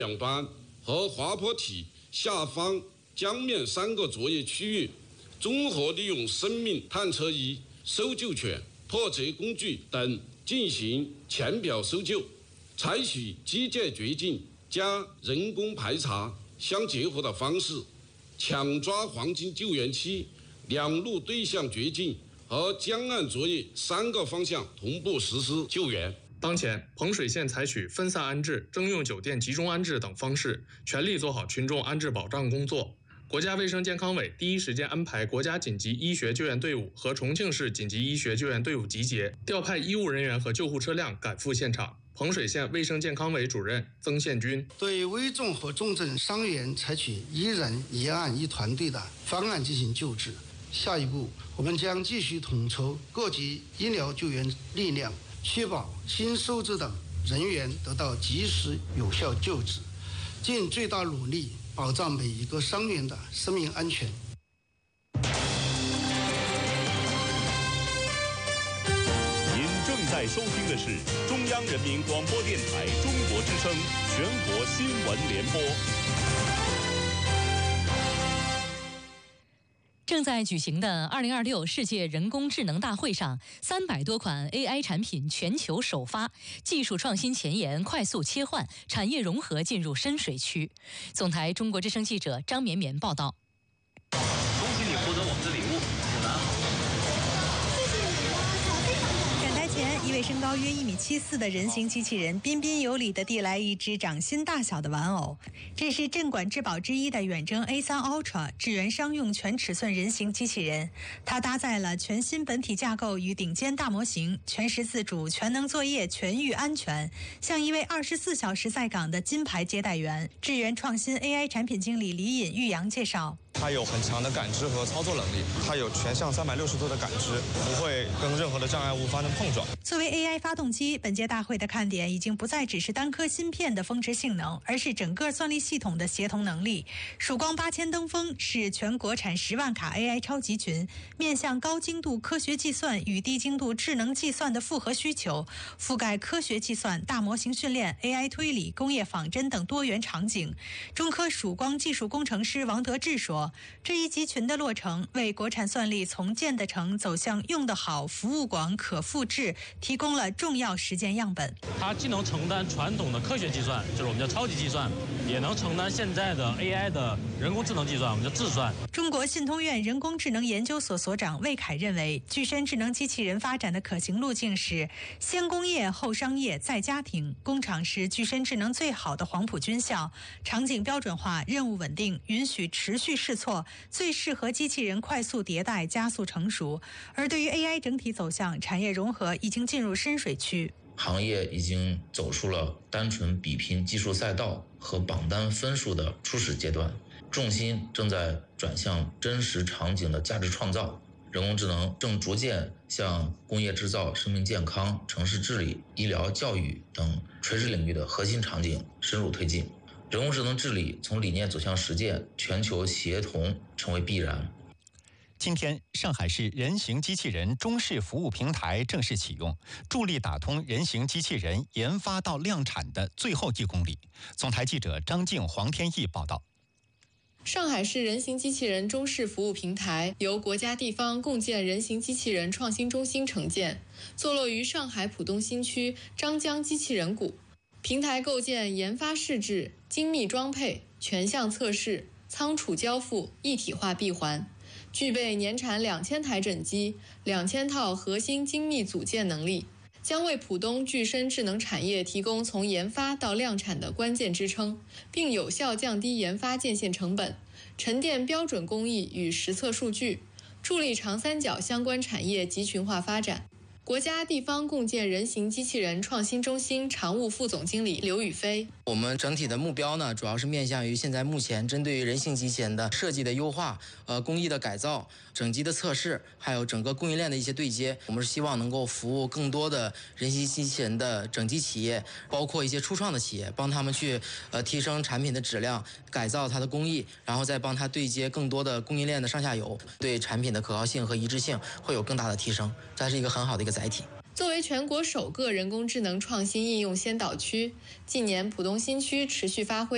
两端和滑坡体下方江面3个作业区域，综合利用生命探测仪、搜救犬、破折工具等进行浅表搜救，采取机械掘进加人工排查相结合的方式，抢抓黄金救援期，两路对向掘进和江岸作业3个方向同步实施救援。 当前，彭水县采取分散安置、征用酒店集中安置等方式，全力做好群众安置保障工作。国家卫生健康委第一时间安排国家紧急医学救援队伍和重庆市紧急医学救援队伍集结，调派医务人员和救护车辆赶赴现场。彭水县卫生健康委主任曾宪军对危重和重症伤员采取一人一案一团队的方案进行救治。下一步，我们将继续统筹各级医疗救援力量，确保新收治等人员得到及时有效救治，尽最大努力保障每一个伤员的生命安全。 您正在收听的是中央人民广播电台中国之声全国新闻联播。 正在举行的2026世界人工智能大会上，300多款 AI 产品全球首发，技术创新前沿快速切换，产业融合进入深水区。总台中国之声记者张绵绵报道。 恭喜你获得我们的礼物，果然好。 展台前，一位身高约1.74米的人形机器人彬彬有礼地递来一只掌心大小的玩偶。这是镇馆之宝之一的远征 A3 Ultra 智源商用全尺寸人形机器人，它搭载了全新本体架构与顶尖大模型，全时自主、全能作业、全域安全，像一位24小时在岗的金牌接待员。智源创新 AI 产品经理李尹玉阳介绍。 它有很强的感知和操作能力，它有全向360度的感知，不会跟任何的障碍物发生碰撞。 作为 AI 发动机，本届大会的看点已经不再只是单颗芯片的峰值性能，而是整个算力系统的协同能力。曙光8000登峰是全国产10万卡 AI 超级群，面向高精度科学计算与低精度智能计算的复合需求，覆盖科学计算、大模型训练、AI 推理、工业仿真等多元场景。中科曙光技术工程师王德志说，这一集群的落成，为国产算力从建得成走向用得好、服务广、可复制提供了重要实践样本。 它既能承担传统的科学计算，就是我们叫超级计算，也能承担现在的 AI 的人工智能计算，我们叫智算。 中国信通院人工智能研究所所长魏凯认为，具身智能机器人发展的可行路径是先工业后商业再家庭，工厂是具身智能最好的黄埔军校，场景标准化、任务稳定、允许持续试错，最适合机器人快速迭代、加速成熟。而对于 AI 整体走向，产业融合已经进入深水区。 行业已经走出了单纯比拼技术赛道和榜单分数的初始阶段，重心正在转向真实场景的价值创造。人工智能正逐渐向工业制造、生命健康、城市治理、医疗、教育等垂直领域的核心场景深入推进。人工智能治理从理念走向实践，全球协同成为必然。 今天，上海市人形机器人中式服务平台正式启用，助力打通人形机器人研发到量产的最后1公里。总台记者张静、黄天毅报道。 上海市人形机器人中式服务平台由国家地方共建人形机器人创新中心承建，坐落于上海浦东新区张江机器人谷。平台构建研发试制、精密装配、全项测试、仓储交付一体化闭环，具备年产2000台整机、2000套核心精密组件能力，将为浦东具身智能产业提供从研发到量产的关键支撑，并有效降低研发建线成本，沉淀标准工艺与实测数据，助力长三角相关产业集群化发展。国家地方共建人形机器人创新中心常务副总经理刘宇飞， 我们整体的目标呢，主要是面向于现在目前针对于人形机器人的设计的优化、工艺的改造、整机的测试，还有整个供应链的一些对接。我们是希望能够服务更多的人形机器人的整机企业，包括一些初创的企业，帮他们去提升产品的质量，改造它的工艺，然后再帮他对接更多的供应链的上下游，对产品的可靠性和一致性会有更大的提升。这是一个很好的一个载体。 作为全国首个人工智能创新应用先导区，近年浦东新区持续发挥